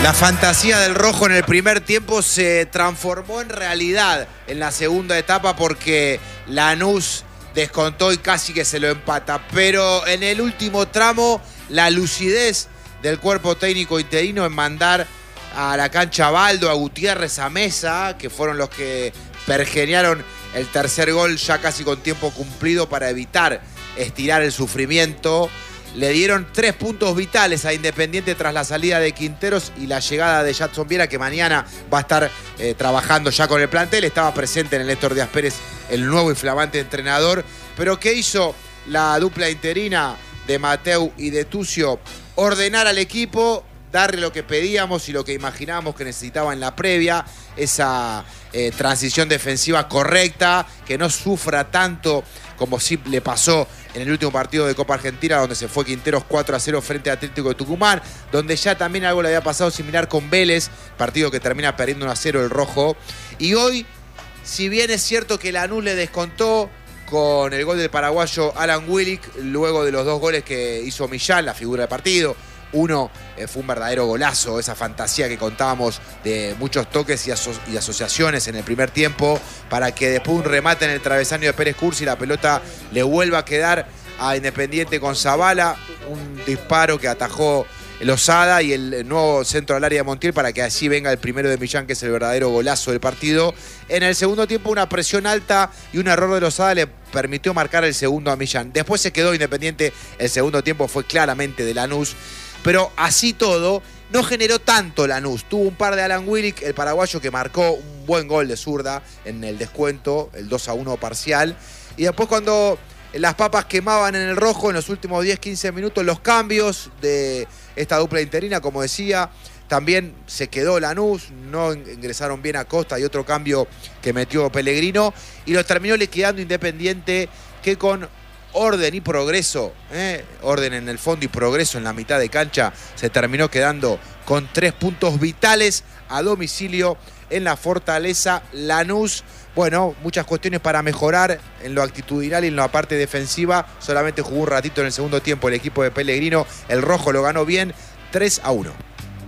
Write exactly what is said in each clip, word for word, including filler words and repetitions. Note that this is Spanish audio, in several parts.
La fantasía del rojo en el primer tiempo se transformó en realidad en la segunda etapa porque Lanús descontó y casi que se lo empata. Pero en el último tramo, la lucidez del cuerpo técnico interino en mandar a la cancha a Baldo, a Gutiérrez, a Mesa, que fueron los que pergeniaron el tercer gol ya casi con tiempo cumplido para evitar estirar el sufrimiento. Le dieron tres puntos vitales a Independiente tras la salida de Quinteros y la llegada de Jadson Viera, que mañana va a estar eh, trabajando ya con el plantel. Estaba presente en el Néstor Díaz Pérez, el nuevo y flamante entrenador. Pero ¿qué hizo la dupla interina de Mateu y de Tucio? Ordenar al equipo, darle lo que pedíamos y lo que imaginábamos que necesitaba en la previa, esa eh, transición defensiva correcta, que no sufra tanto como sí le pasó en el último partido de Copa Argentina, donde se fue Quinteros cuatro a cero frente a Atlético de Tucumán, donde ya también algo le había pasado similar con Vélez, partido que termina perdiendo uno a cero el rojo. Y hoy, si bien es cierto que Lanús le descontó con el gol del paraguayo Alan Willick, luego de los dos goles que hizo Millán, la figura del partido. Uno eh, fue un verdadero golazo, esa fantasía que contábamos de muchos toques y, aso y asociaciones en el primer tiempo, para que después un remate en el travesaño de Pérez Cursi y la pelota le vuelva a quedar a Independiente con Zavala, un disparo que atajó Lozada y el nuevo centro al área de Montiel para que así venga el primero de Millán, que es el verdadero golazo del partido. En el segundo tiempo una presión alta y un error de Lozada le permitió marcar el segundo a Millán. Después se quedó Independiente, el segundo tiempo fue claramente de Lanús. Pero así todo, no generó tanto Lanús. Tuvo un par de Alan Willick, el paraguayo, que marcó un buen gol de zurda en el descuento, el dos a uno parcial. Y después cuando las papas quemaban en el rojo en los últimos diez quince minutos, los cambios de esta dupla interina, como decía, también se quedó Lanús, no ingresaron bien a Costa y otro cambio que metió Pellegrino. Y los terminó liquidando Independiente, que con orden y progreso, ¿eh? orden en el fondo y progreso en la mitad de cancha, se terminó quedando con tres puntos vitales a domicilio en la Fortaleza. Lanús, bueno, muchas cuestiones para mejorar en lo actitudinal y en la parte defensiva. Solamente jugó un ratito en el segundo tiempo el equipo de Pellegrino. El rojo lo ganó bien, tres a uno.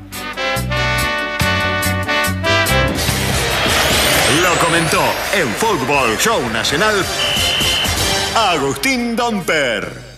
Lo comentó en Fútbol Show Nacional Agustín Damper.